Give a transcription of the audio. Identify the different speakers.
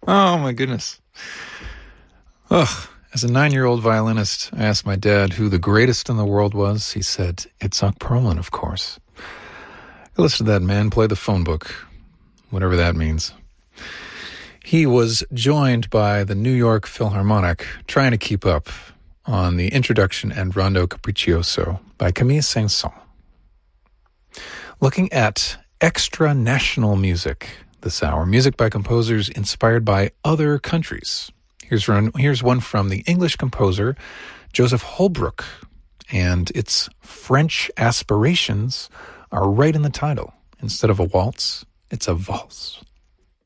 Speaker 1: Oh, my goodness. Ugh. As a 9-year-old violinist, I asked my dad who the greatest in the world was. He said, Itzhak Perlin, of course. I listened to that man play the phone book, whatever that means. He was joined by the New York Philharmonic trying to keep up on the introduction and Rondo Capriccioso by Camille Saint-Saëns. Looking at extra national music this hour, music by composers inspired by other countries. Here's one from the English composer Joseph Holbrooke, and its French aspirations are right in the title. Instead of a waltz, it's a valse.